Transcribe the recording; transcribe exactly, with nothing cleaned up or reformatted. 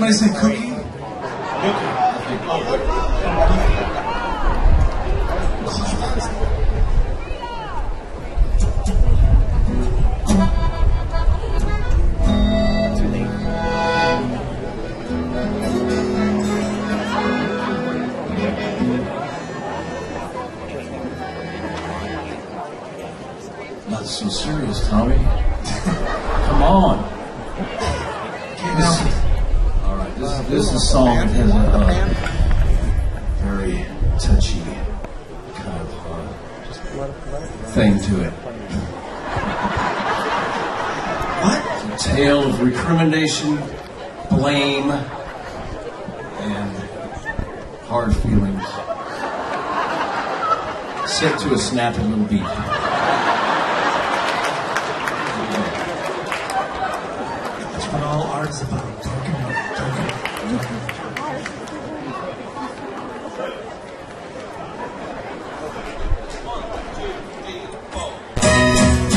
Somebody say cookie? Not so serious, Tommy. Come on. This, all right, this, this is a song that has a, a very touchy kind of uh, thing to it. What? It's a tale of recrimination, blame, and hard feelings set to a snappy little beat. That's what all art is about, talking